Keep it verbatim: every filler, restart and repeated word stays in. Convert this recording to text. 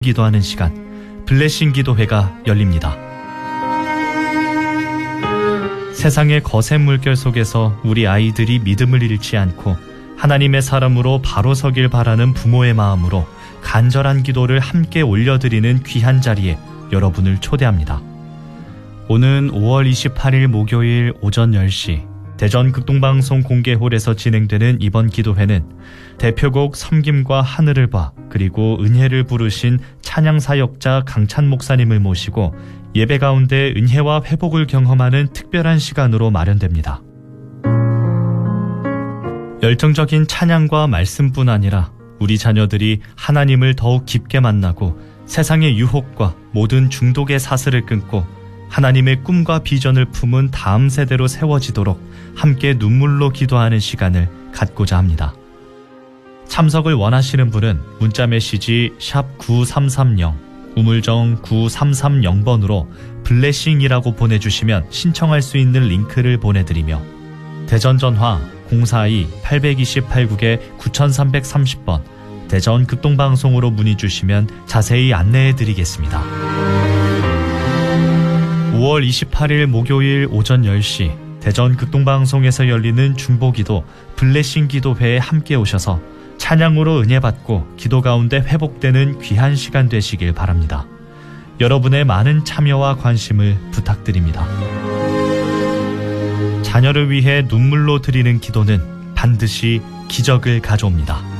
기도하는 시간, 블레싱 기도회가 열립니다. 세상의 거센 물결 속에서 우리 아이들이 믿음을 잃지 않고 하나님의 사람으로 바로 서길 바라는 부모의 마음으로 간절한 기도를 함께 올려드리는 귀한 자리에 여러분을 초대합니다. 오는 오월 이십팔일 목요일 오전 열 시 대전 극동방송 공개홀에서 진행되는 이번 기도회는 대표곡 섬김과 하늘을 봐 그리고 은혜를 부르신 찬양사역자 강찬 목사님을 모시고 예배 가운데 은혜와 회복을 경험하는 특별한 시간으로 마련됩니다. 열정적인 찬양과 말씀뿐 아니라 우리 자녀들이 하나님을 더욱 깊게 만나고 세상의 유혹과 모든 중독의 사슬을 끊고 하나님의 꿈과 비전을 품은 다음 세대로 세워지도록 함께 눈물로 기도하는 시간을 갖고자 합니다. 참석을 원하시는 분은 문자메시지 샵 구삼삼공, 우물정 구삼삼공 번으로 블레싱이라고 보내주시면 신청할 수 있는 링크를 보내드리며 대전 전화 공사이 팔이팔구 구삼삼삼공 번 대전 극동방송으로 문의 주시면 자세히 안내해드리겠습니다. 오월 이십팔일 목요일 오전 열 시 대전 극동방송에서 열리는 중보기도 블레싱 기도회에 함께 오셔서 찬양으로 은혜 받고 기도 가운데 회복되는 귀한 시간 되시길 바랍니다. 여러분의 많은 참여와 관심을 부탁드립니다. 자녀를 위해 눈물로 드리는 기도는 반드시 기적을 가져옵니다.